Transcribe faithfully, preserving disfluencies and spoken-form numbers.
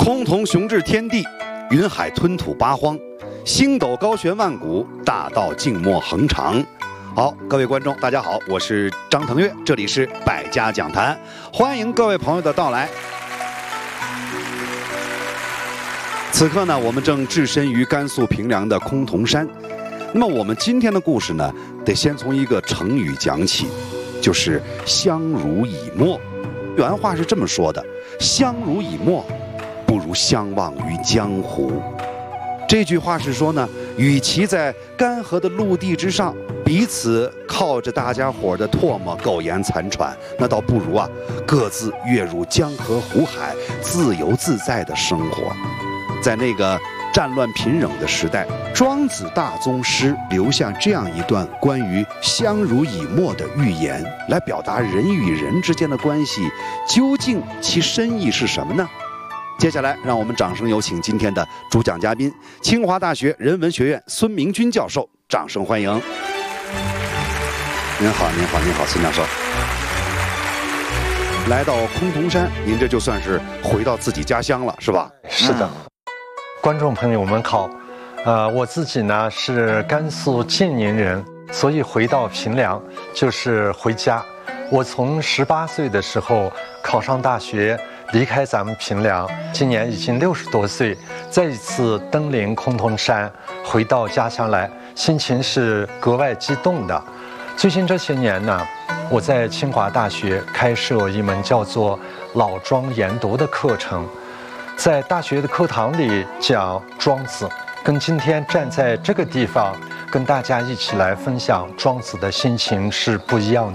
崆峒雄峙天地，云海吞吐八荒，星斗高悬万古，大道静默恒长。好，各位观众，大家好，我是张腾岳，这里是百家讲坛，欢迎各位朋友的到来。此刻呢，我们正置身于甘肃平凉的崆峒山。那么我们今天的故事呢，得先从一个成语讲起，就是相濡以沫。原话是这么说的：相濡以沫，不如相忘于江湖。这句话是说呢，与其在干涸的陆地之上彼此靠着大家伙的唾沫苟延残喘，那倒不如啊，各自跃入江河湖海，自由自在的生活。在那个战乱频仍的时代，庄子大宗师留下这样一段关于相濡以沫的寓言，来表达人与人之间的关系究竟其深意是什么呢？接下来让我们掌声有请今天的主讲嘉宾，清华大学人文学院孙明君教授，掌声欢迎。您好，您好，您好，孙教授。来到崆峒山，您这就算是回到自己家乡了，是吧？ 是的。嗯，观众朋友们好，呃，我自己呢是甘肃建宁人，所以回到平凉就是回家。我从十八岁的时候考上大学，离开咱们平凉，今年已经六十多岁，再一次登临崆峒山，回到家乡来，心情是格外激动的。最近这些年呢，我在清华大学开设一门叫做老庄研读的课程，在大学的课堂里讲庄子，跟今天站在这个地方跟大家一起来分享庄子的心情是不一样的。